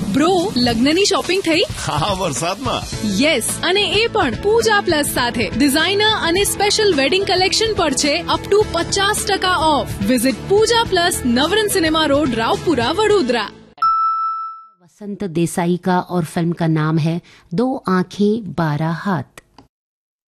Bro, લગ્નની shopping થઈ? હા, વરસાદમાં. યસ, અને એ પણ પૂજા પ્લસ સાથે. ડિઝાઇનર અને સ્પેશિયલ વેડિંગ કલેક્શન પર છે up to 50% of. Visit Pooja plus, नवरन cinema road, Raopura, Vadodara. Vasant Desai का और फिल्म का नाम है 2 आंखें 12 हाथ।